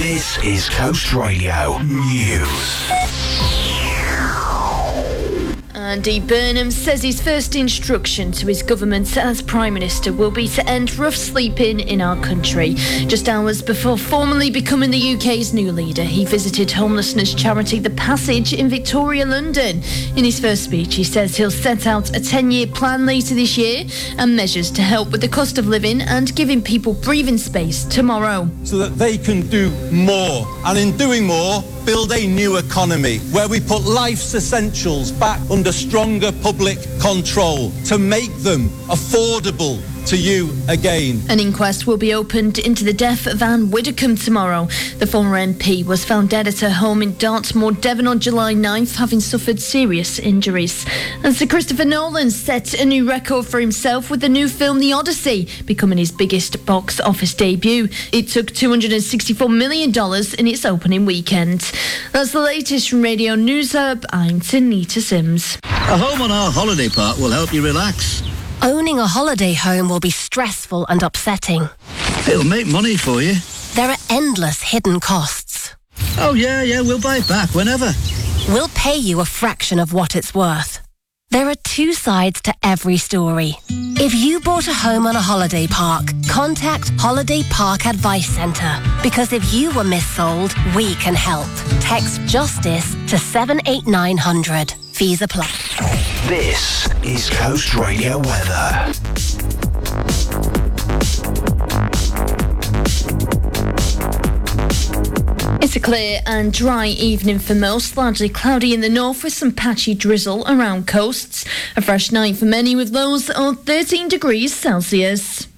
This is Coast Radio News. Andy Burnham says his first instruction to his government as Prime Minister will be to end rough sleeping in our country. Just hours before formally becoming the UK's new leader, he visited homelessness charity The Passage in Victoria, London. In his first speech, he says he'll set out a 10-year plan later this year and measures to help with the cost of living and giving people breathing space tomorrow. So that they can do more, and in doing more, build a new economy where we put life's essentials back under stronger public control to make them affordable to you again. An inquest will be opened into the death of Anne Widdecombe tomorrow. The former MP was found dead at her home in Dartmoor, Devon on July 9th, having suffered serious injuries. And Sir Christopher Nolan set a new record for himself with the new film The Odyssey, becoming his biggest box office debut. It took $264 million in its opening weekend. That's the latest from Radio News Hub. I'm Tanita Sims. A home on our holiday park will help you relax. Owning a holiday home will be stressful and upsetting. It'll make money for you. There are endless hidden costs. Oh, yeah, we'll buy it back whenever. We'll pay you a fraction of what it's worth. There are two sides to every story. If you bought a home on a holiday park, contact Holiday Park Advice Centre. Because if you were missold, we can help. Text JUSTICE to 78900. Fees apply. This is Coast Radio weather. It's a clear and dry evening for most, largely cloudy in the north with some patchy drizzle around coasts. A fresh night for many with lows of 13 degrees Celsius.